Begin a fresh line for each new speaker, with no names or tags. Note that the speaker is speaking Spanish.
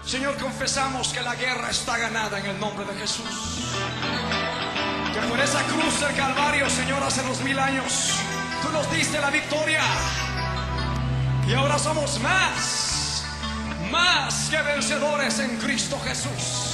Señor, confesamos que la guerra está ganada en el nombre de Jesús. Que por esa cruz del Calvario, Señor, hace 2000 años, tú nos diste la victoria. Y ahora somos más que vencedores en Cristo Jesús.